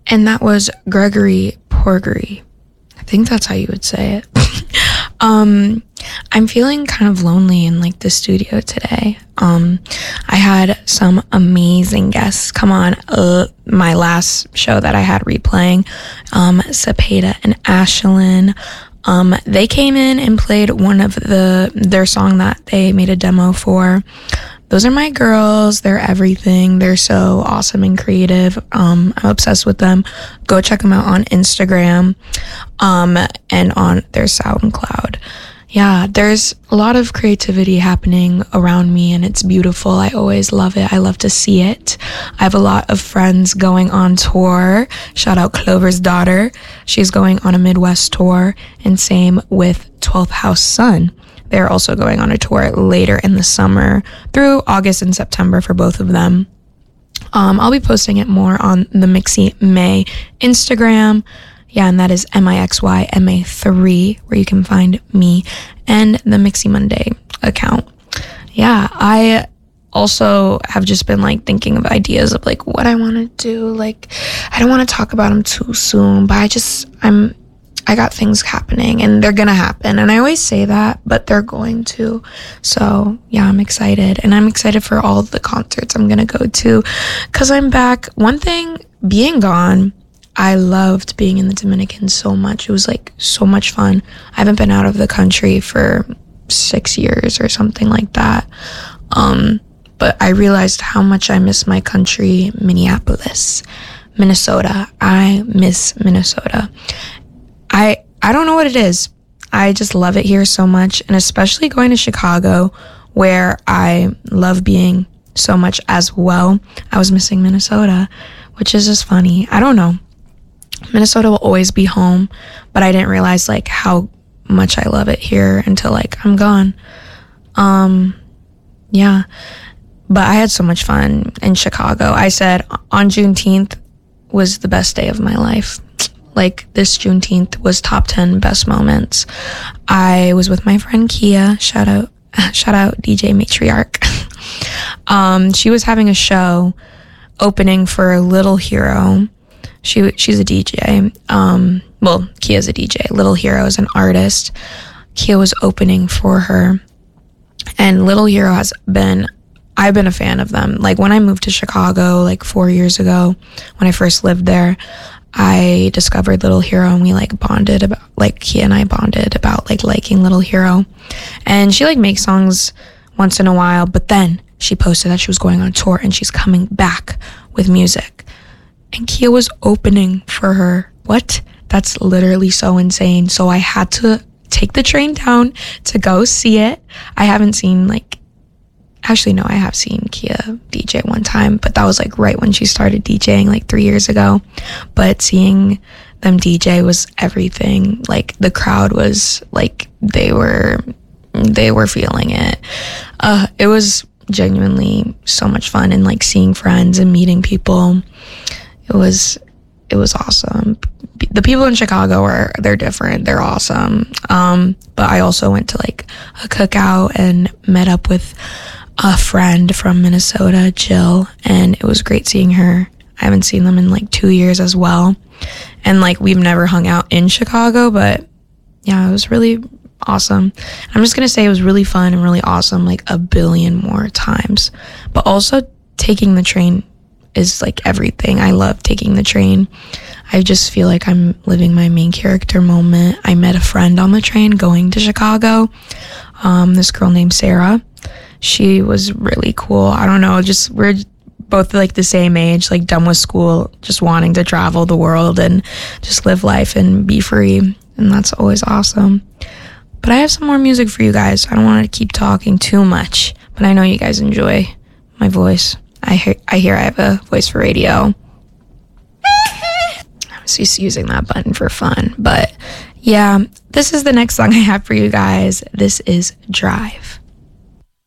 And that was Gregory Porgery. I think that's how you would say it. I'm feeling kind of lonely in like the studio today. I had some amazing guests come on my last show that I had replaying, Cepeda and Ashlyn. They came in and played one of their song that they made a demo for. Those are my girls. They're everything. They're so awesome and creative. I'm obsessed with them. Go check them out on Instagram, and on their SoundCloud. Yeah, there's a lot of creativity happening around me, and it's beautiful. I always love it. I love to see it. I have a lot of friends going on tour. Shout out Clover's daughter. She's going on a Midwest tour, and same with 12th House Sun. They're also going on a tour later in the summer through August and September for both of them. I'll be posting it more on the Mixy May Instagram. Yeah, and that is MIXYMA3, where you can find me and the Mixy Monday account. Yeah, I also have just been like thinking of ideas of like what I want to do. Like, I don't want to talk about them too soon, but I got things happening and they're gonna happen. And I always say that, but they're going to. So yeah, I'm excited. And I'm excited for all of the concerts I'm gonna go to because I'm back. One thing, being gone, I loved being in the Dominican so much. It was like so much fun. I haven't been out of the country for 6 years or something like that. But I realized how much I miss my country, Minneapolis, Minnesota. I miss Minnesota. I don't know what it is. I just love it here so much, and especially going to Chicago, where I love being so much as well. I was missing Minnesota, which is just funny. I don't know. Minnesota will always be home, but I didn't realize like how much I love it here until like I'm gone. Yeah, but I had so much fun in Chicago. I said on Juneteenth was the best day of my life. Like, this Juneteenth was top 10 best moments. I was with my friend Kia. Shout out DJ Matriarch. She was having a show opening for Little Hero. She's a DJ. Well, Kia's a DJ. Little Hero is an artist. Kia was opening for her. And Little Hero I've been a fan of them. Like, when I moved to Chicago, like 4 years ago, when I first lived there, I discovered Little Hero, and we like bonded about, like, Kia and I bonded about like liking Little Hero. And she like makes songs once in a while, but then she posted that she was going on tour and she's coming back with music. And Kia was opening for her. What? That's literally so insane. So I had to take the train down to go see it. I haven't seen Actually, no, I have seen Kia DJ one time, but that was like right when she started DJing like 3 years ago. But seeing them DJ was everything. Like, the crowd was like, they were feeling it. It was genuinely so much fun, and like seeing friends and meeting people. It was awesome. The people in Chicago they're different. They're awesome. But I also went to like a cookout and met up with a friend from Minnesota, Jill, and it was great seeing her. I haven't seen them in like 2 years as well. And like, we've never hung out in Chicago, but yeah, it was really awesome. I'm just going to say it was really fun and really awesome, like a billion more times. But also, taking the train is like everything. I love taking the train. I just feel like I'm living my main character moment. I met a friend on the train going to Chicago. This girl named Sarah. She was really cool. I don't know, we're both like the same age, like done with school, just wanting to travel the world and just live life and be free. And that's always awesome. But I have some more music for you guys. I don't want to keep talking too much, but I know you guys enjoy my voice. I hear I have a voice for radio. I was just using that button for fun. But yeah, this is the next song I have for you guys. This is Drive.